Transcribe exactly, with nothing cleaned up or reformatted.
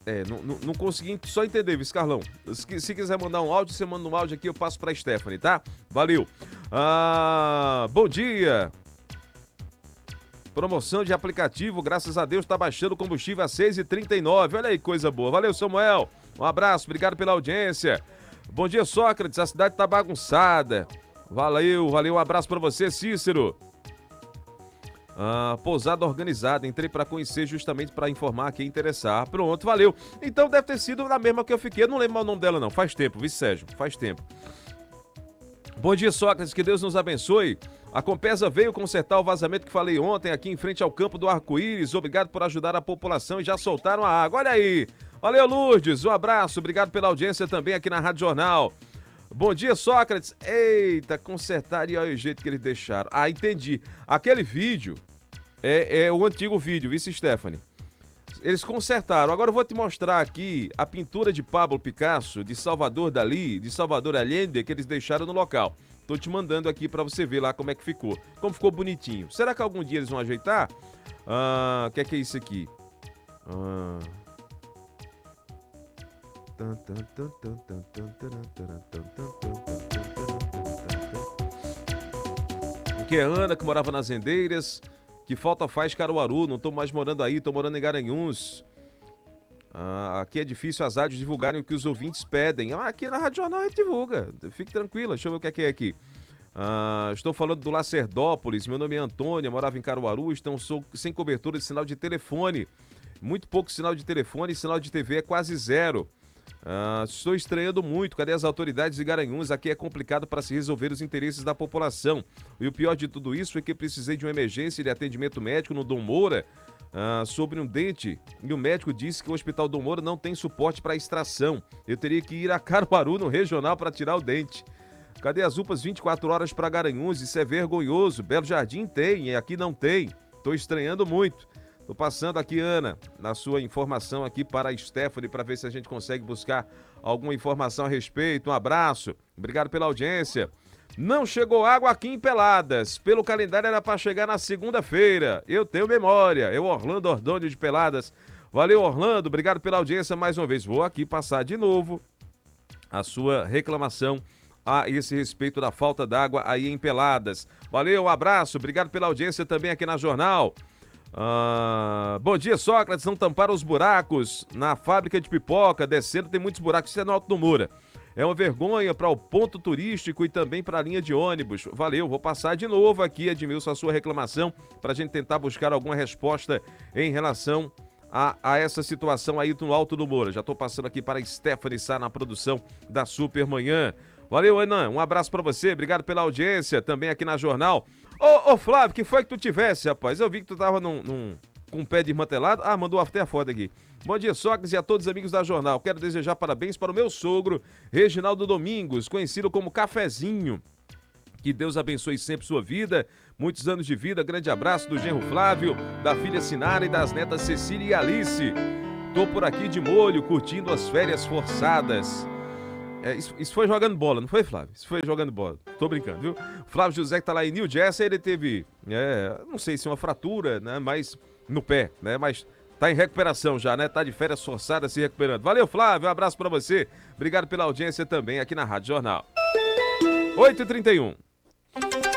É, não, não, não consegui só entender, viu, Carlão? Se, se quiser mandar um áudio, você manda um áudio aqui, eu passo pra Stephanie, tá? Valeu. Ah, bom dia. Promoção de aplicativo, graças a Deus, tá baixando o combustível a seis reais e trinta e nove. Olha aí, coisa boa. Valeu, Samuel. Um abraço, obrigado pela audiência. Bom dia, Sócrates. A cidade tá bagunçada. Valeu, valeu. Um abraço pra você, Cícero. Ah, pousada organizada, entrei para conhecer justamente para informar quem interessar. Pronto, valeu. Então deve ter sido na mesma que eu fiquei, eu não lembro o nome dela não, faz tempo, vice Sérgio, faz tempo. Bom dia, Sócrates, que Deus nos abençoe. A Compesa veio consertar o vazamento que falei ontem aqui em frente ao campo do Arco-Íris. Obrigado por ajudar a população e já soltaram a água, olha aí. Valeu, Lourdes, um abraço, obrigado pela audiência também aqui na Rádio Jornal. Bom dia, Sócrates. Eita, consertar e olha o jeito que eles deixaram. Ah, entendi. Aquele vídeo é, é o antigo vídeo, vice Stephanie. Eles consertaram. Agora eu vou te mostrar aqui a pintura de Pablo Picasso, de Salvador Dalí, de Salvador Allende, que eles deixaram no local. Tô te mandando aqui pra você ver lá como é que ficou. Como ficou bonitinho. Será que algum dia eles vão ajeitar? Ah, o que é que é isso aqui? Ah... Que é Ana, que morava nas Rendeiras. Que falta faz Caruaru, não tô mais morando aí, tô morando em Garanhuns. Ah, aqui é difícil as rádios divulgarem o que os ouvintes pedem. Ah, aqui na Rádio Jornal a gente divulga, fique tranquila, deixa eu ver o que é que é aqui. Ah, estou falando do Lacerdópolis, meu nome é Antônia, morava em Caruaru, então sou sem cobertura de sinal de telefone. Muito pouco sinal de telefone, sinal de T V é quase zero. Ah, estou estranhando muito, cadê as autoridades de Garanhuns? Aqui é complicado para se resolver os interesses da população. E o pior de tudo isso é que precisei de uma emergência de atendimento médico no Dom Moura ah, sobre um dente. E o médico disse que o Hospital Dom Moura não tem suporte para extração. Eu teria que ir a Caruaru, no regional, para tirar o dente. Cadê as U P As vinte e quatro horas para Garanhuns? Isso é vergonhoso. Belo Jardim tem e aqui não tem. Estou estranhando muito. Tô passando aqui, Ana, na sua informação aqui para a Stephanie, para ver se a gente consegue buscar alguma informação a respeito. Um abraço, obrigado pela audiência. Não chegou água aqui em Peladas. Pelo calendário era para chegar na segunda-feira. Eu tenho memória. Eu, Orlando Ordônio de Peladas. Valeu, Orlando, obrigado pela audiência mais uma vez. Vou aqui passar de novo a sua reclamação a esse respeito da falta d'água aí em Peladas. Valeu, um abraço, obrigado pela audiência também aqui na Jornal. Ah, bom dia, Sócrates. Não tamparam os buracos na fábrica de pipoca, descendo tem muitos buracos, isso é no Alto do Moura. É uma vergonha para o ponto turístico e também para a linha de ônibus. Valeu, vou passar de novo aqui, Edmilson, a sua reclamação, para a gente tentar buscar alguma resposta em relação a, a essa situação aí no Alto do Moura. Já estou passando aqui para a Stephanie Sá na produção da Super Manhã. Valeu, Enan, um abraço pra você, obrigado pela audiência, também aqui na Jornal. Ô, ô Flávio, que foi que tu tivesse, rapaz? Eu vi que tu tava num, num, com um pé desmantelado. Ah, mandou até a foto aqui. Bom dia, Sócrates, e a todos os amigos da Jornal. Quero desejar parabéns para o meu sogro, Reginaldo Domingos, conhecido como Cafezinho. Que Deus abençoe sempre sua vida, muitos anos de vida. Grande abraço do genro Flávio, da filha Sinara e das netas Cecília e Alice. Tô por aqui de molho, curtindo as férias forçadas. É, isso, isso foi jogando bola, não foi, Flávio? Isso foi jogando bola. Tô brincando, viu? O Flávio José, que tá lá em New Jersey, ele teve, é, não sei se uma fratura, né? Mas no pé, né? Mas tá em recuperação já, né? Tá de férias forçadas se recuperando. Valeu, Flávio, um abraço pra você. Obrigado pela audiência também aqui na Rádio Jornal. oito e trinta e um.